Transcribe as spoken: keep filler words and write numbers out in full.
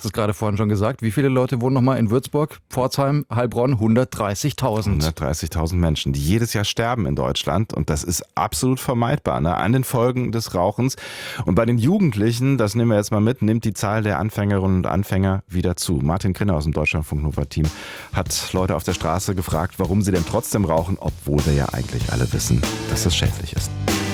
Du hast gerade vorhin schon gesagt, wie viele Leute wohnen nochmal in Würzburg, Pforzheim, Heilbronn? hundertdreißigtausend. hundertdreißigtausend Menschen, die jedes Jahr sterben in Deutschland. Und das ist absolut vermeidbar, ne? An den Folgen des Rauchens. Und bei den Jugendlichen, das nehmen wir jetzt mal mit, nimmt die Zahl der Anfängerinnen und Anfänger wieder zu. Martin Krinner aus dem Deutschlandfunk-Nova-Team hat Leute auf der Straße gefragt, warum sie denn trotzdem rauchen, obwohl wir ja eigentlich alle wissen, dass das schädlich ist.